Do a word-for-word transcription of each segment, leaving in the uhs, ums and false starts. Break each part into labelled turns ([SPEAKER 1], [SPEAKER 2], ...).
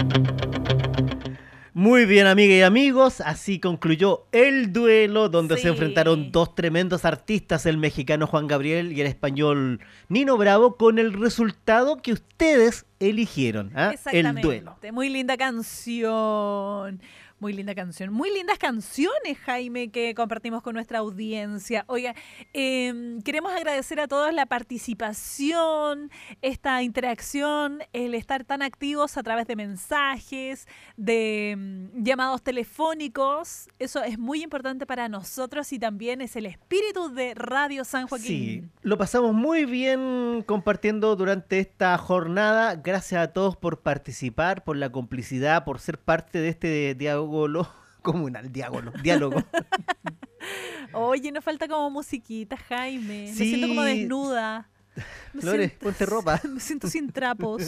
[SPEAKER 1] Muy bien, amigas y amigos, así concluyó el duelo donde
[SPEAKER 2] Sí.
[SPEAKER 1] se enfrentaron dos tremendos artistas, el mexicano Juan Gabriel y el español Nino Bravo, con el resultado que ustedes eligieron, ¿ah? El duelo.
[SPEAKER 2] Muy linda canción. Muy linda canción. Muy lindas canciones, Jaime, que compartimos con nuestra audiencia. Oiga, eh, queremos agradecer a todos la participación, esta interacción, el estar tan activos a través de mensajes, de mm, llamados telefónicos. Eso es muy importante para nosotros y también es el espíritu de Radio San Joaquín.
[SPEAKER 1] Sí, lo pasamos muy bien compartiendo durante esta jornada. Gracias a todos por participar, por la complicidad, por ser parte de este diálogo comunal, diálogo, diálogo.
[SPEAKER 2] Oye, nos falta como musiquita, Jaime. Me
[SPEAKER 1] Sí.
[SPEAKER 2] siento como desnuda. Me
[SPEAKER 1] Lore,
[SPEAKER 2] siento-
[SPEAKER 1] ponte ropa.
[SPEAKER 2] Me siento sin trapos.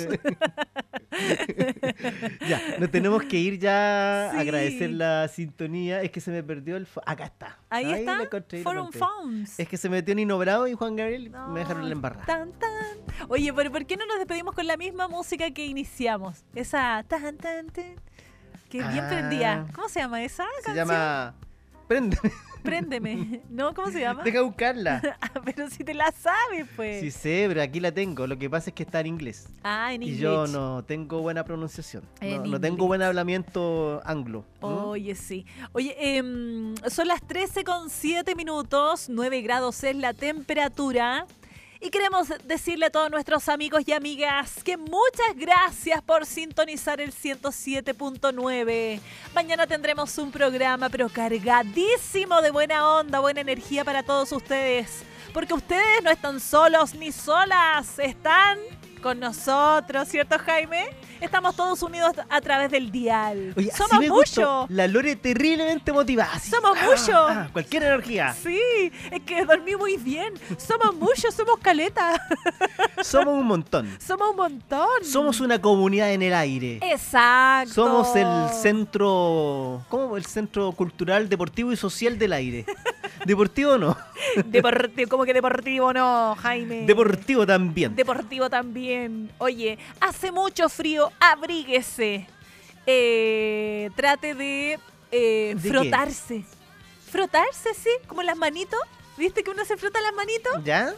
[SPEAKER 1] Ya, nos tenemos que ir ya
[SPEAKER 2] Sí.
[SPEAKER 1] a agradecer la sintonía. Es que se me perdió el... fo- Acá está.
[SPEAKER 2] Ahí está,
[SPEAKER 1] la encontré, la
[SPEAKER 2] Forum
[SPEAKER 1] encontré.
[SPEAKER 2] Phones.
[SPEAKER 1] Es que se metió Nino Bravo y Juan Gabriel
[SPEAKER 2] No,
[SPEAKER 1] me dejaron la embarrada.
[SPEAKER 2] Tan, tan. Oye, pero ¿por qué no nos despedimos con la misma música que iniciamos? Esa tan, tan, tan. Que bien
[SPEAKER 1] Ah.
[SPEAKER 2] prendía. ¿Cómo se llama esa
[SPEAKER 1] Se
[SPEAKER 2] canción?
[SPEAKER 1] llama... Préndeme.
[SPEAKER 2] Préndeme. ¿No? ¿Cómo se llama?
[SPEAKER 1] Deja buscarla.
[SPEAKER 2] Ah, pero si te la sabes, pues.
[SPEAKER 1] Sí sé, pero aquí la tengo. Lo que pasa es que está en inglés.
[SPEAKER 2] Ah, en
[SPEAKER 1] Y
[SPEAKER 2] inglés.
[SPEAKER 1] yo no tengo buena pronunciación.
[SPEAKER 2] En
[SPEAKER 1] No, no tengo
[SPEAKER 2] inglés.
[SPEAKER 1] buen hablamiento anglo. ¿Mm?
[SPEAKER 2] Oye, sí. Oye, em, son las trece con siete minutos, nueve grados es la temperatura. Y queremos decirle a todos nuestros amigos y amigas que muchas gracias por sintonizar el ciento siete punto nueve. Mañana tendremos un programa, pero cargadísimo de buena onda, buena energía para todos ustedes. Porque ustedes no están solos ni solas, están con nosotros, ¿cierto, Jaime? Estamos todos unidos a través del dial.
[SPEAKER 1] Oye, así
[SPEAKER 2] Somos
[SPEAKER 1] me gustó.
[SPEAKER 2] muchos.
[SPEAKER 1] La Lore terriblemente motivada. así.
[SPEAKER 2] Somos
[SPEAKER 1] Ah,
[SPEAKER 2] muchos.
[SPEAKER 1] ah, cualquier energía.
[SPEAKER 2] Sí, es que dormí muy bien. Somos muchos, somos caleta.
[SPEAKER 1] Somos un montón.
[SPEAKER 2] Somos un montón.
[SPEAKER 1] Somos una comunidad en el aire.
[SPEAKER 2] Exacto.
[SPEAKER 1] Somos el centro, ¿cómo? El centro cultural, deportivo y social del aire. ¿Deportivo no?
[SPEAKER 2] Deportivo, como que deportivo no, Jaime.
[SPEAKER 1] Deportivo también.
[SPEAKER 2] Deportivo también. Oye, hace mucho frío, abríguese. Eh, trate de, eh,
[SPEAKER 1] ¿De qué?
[SPEAKER 2] frotarse. Frotarse, sí, como las manitos. ¿Viste que uno se frota las manitos?
[SPEAKER 1] ¿Ya?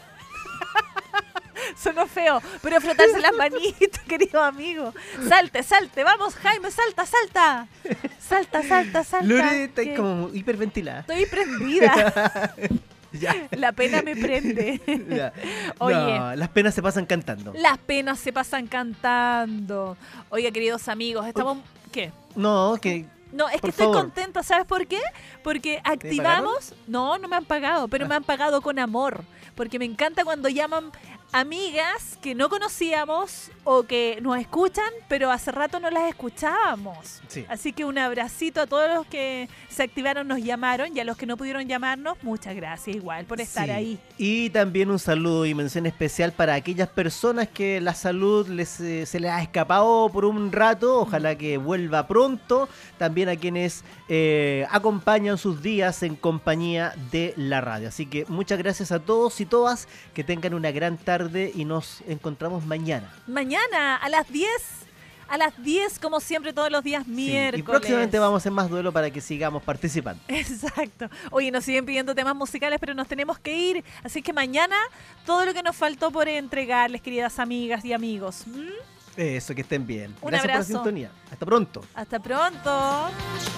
[SPEAKER 2] Sonó feo, pero frotarse las manitos, querido amigo. Salte, salte, vamos, Jaime, salta, salta. Salta, salta, salta.
[SPEAKER 1] Lore está
[SPEAKER 2] ¿Qué?
[SPEAKER 1] como hiperventilada.
[SPEAKER 2] Estoy prendida.
[SPEAKER 1] Ya.
[SPEAKER 2] La pena me prende.
[SPEAKER 1] Ya.
[SPEAKER 2] Oye.
[SPEAKER 1] No, las penas se pasan cantando.
[SPEAKER 2] Las penas se pasan cantando. Oiga, queridos amigos, estamos... ¿Qué?
[SPEAKER 1] No, que
[SPEAKER 2] No, es que
[SPEAKER 1] Por
[SPEAKER 2] estoy
[SPEAKER 1] favor.
[SPEAKER 2] contenta, ¿sabes por qué? Porque activamos... No, no me han pagado, pero me han pagado con amor. Porque me encanta cuando llaman amigas que no conocíamos o que nos escuchan, pero hace rato no las escuchábamos.
[SPEAKER 1] Sí.
[SPEAKER 2] Así que un abracito a todos los que se activaron, nos llamaron, y a los que no pudieron llamarnos, muchas gracias igual por estar
[SPEAKER 1] Sí.
[SPEAKER 2] ahí.
[SPEAKER 1] Y también un saludo y mención especial para aquellas personas que la salud les, eh, se les ha escapado por un rato. Ojalá que vuelva pronto. También a quienes eh, acompañan sus días en compañía de la radio. Así que muchas gracias a todos y todas. Que tengan una gran tarde y nos encontramos mañana.
[SPEAKER 2] Mañana a las diez, a las diez como siempre todos los días
[SPEAKER 1] Sí,
[SPEAKER 2] miércoles.
[SPEAKER 1] y próximamente vamos a hacer más duelo para que sigamos participando.
[SPEAKER 2] Exacto. Oye, nos siguen pidiendo temas musicales, pero nos tenemos que ir. Así que mañana todo lo que nos faltó por entregarles, queridas amigas y amigos. ¿Mm?
[SPEAKER 1] Eso, que estén bien.
[SPEAKER 2] Un
[SPEAKER 1] Gracias
[SPEAKER 2] abrazo.
[SPEAKER 1] por la sintonía. Hasta pronto.
[SPEAKER 2] Hasta pronto.